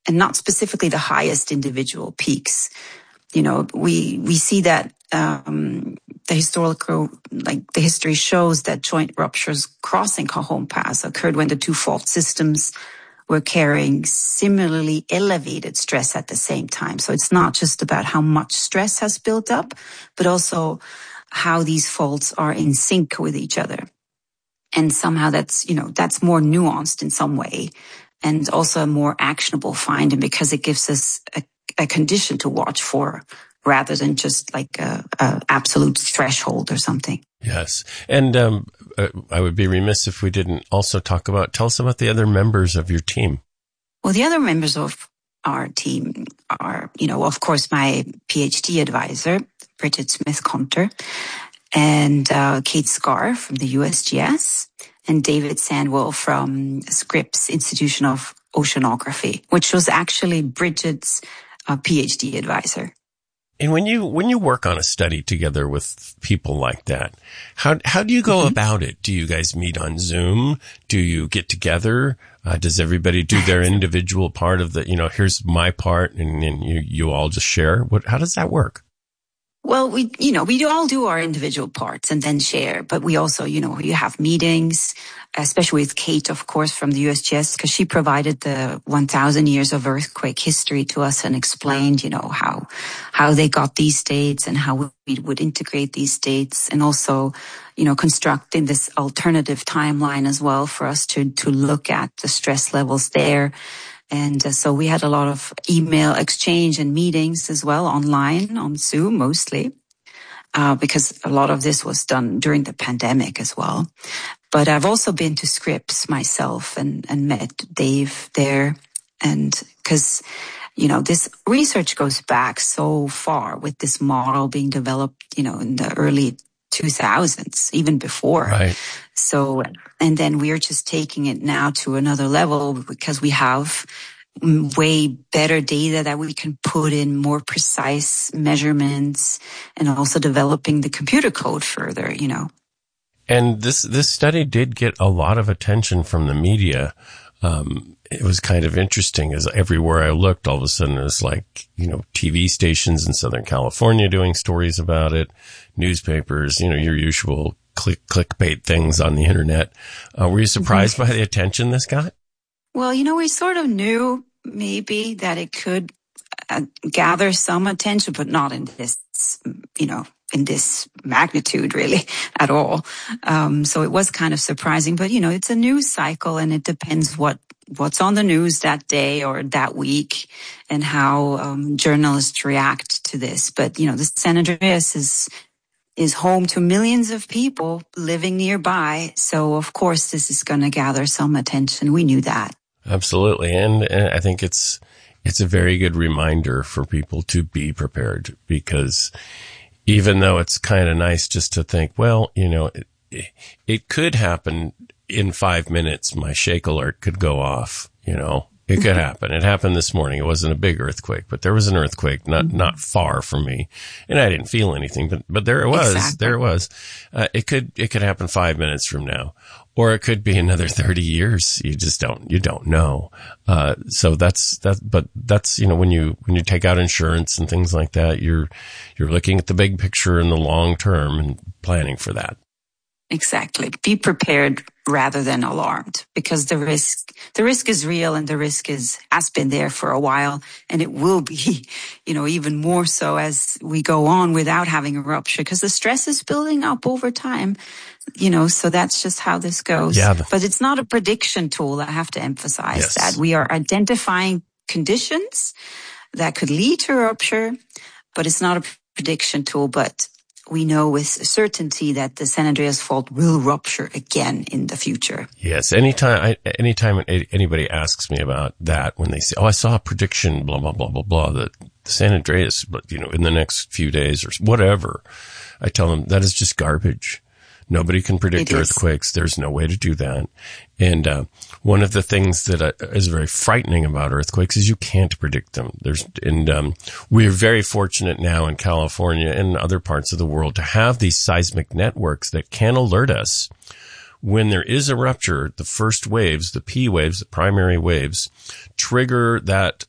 not specifically the highest individual peaks. We see that the history shows that joint ruptures crossing Cajon Pass occurred when the two fault systems were carrying similarly elevated stress at the same time. So it's not just about how much stress has built up, but also how these faults are in sync with each other. And somehow that's more nuanced in some way, and also a more actionable finding because it gives us a condition to watch for rather than just like a absolute threshold or something. Yes. And I would be remiss if we didn't also tell us about the other members of your team. Well, the other members of our team are, of course, my PhD advisor, Bridget Smith-Conter, and Kate Scarr from the USGS, and David Sandwell from Scripps Institution of Oceanography, which was actually Bridget's PhD advisor. And when you work on a study together with people like that, how do you go about it? Do you guys meet on Zoom? Do you get together? Does everybody do their individual part of the, here's my part, and you all just share? How does that work? Well, we all do our individual parts and then share, but we also, you have meetings, especially with Kate, of course, from the USGS, because she provided the 1,000 years of earthquake history to us and explained, how they got these dates and how we would integrate these dates, and also, constructing this alternative timeline as well for us to look at the stress levels there. And so we had a lot of email exchange and meetings as well online on Zoom mostly, because a lot of this was done during the pandemic as well. But I've also been to Scripps myself and met Dave there. And because, this research goes back so far with this model being developed, in the early 2000s, even before. Right. So, and then we're just taking it now to another level because we have way better data that we can put in more precise measurements, and also developing the computer code further, And this study did get a lot of attention from the media. It was kind of interesting as everywhere I looked, all of a sudden it was like, TV stations in Southern California doing stories about it, newspapers, your usual clickbait things on the internet. Were you surprised by the attention this got? Well, we sort of knew maybe that it could gather some attention, but not in this, in this magnitude really at all. So it was kind of surprising, but it's a news cycle and it depends what's on the news that day or that week and how journalists react to this. But, the San Andreas is home to millions of people living nearby. So of course this is going to gather some attention. We knew that. Absolutely. And I think it's a very good reminder for people to be prepared, because even though it's kind of nice just to think, well, it could happen in 5 minutes. My shake alert could go off, it could happen. It happened this morning. It wasn't a big earthquake, but there was an earthquake not far from me, and I didn't feel anything, but there it was. Exactly. There it was. It could happen 5 minutes from now, or it could be another 30 years. You don't know. So that's, when you take out insurance and things like that, you're looking at the big picture in the long term and planning for that. Exactly. Be prepared rather than alarmed, because the risk is real, and the risk has been there for a while, and it will be, even more so as we go on without having a rupture, because the stress is building up over time, so that's just how this goes. Yeah. But it's not a prediction tool. I have to emphasize that we are identifying conditions that could lead to a rupture, but it's not a prediction tool. But we know with certainty that the San Andreas Fault will rupture again in the future. Yes. Anytime anybody asks me about that, when they say, I saw a prediction, blah, blah, blah, blah, blah, that the San Andreas, in the next few days or whatever, I tell them that is just garbage. Nobody can predict earthquakes. There's no way to do that. And one of the things that is very frightening about earthquakes is you can't predict them. We're very fortunate now in California and other parts of the world to have these seismic networks that can alert us when there is a rupture. The first waves, the P waves, the primary waves, trigger that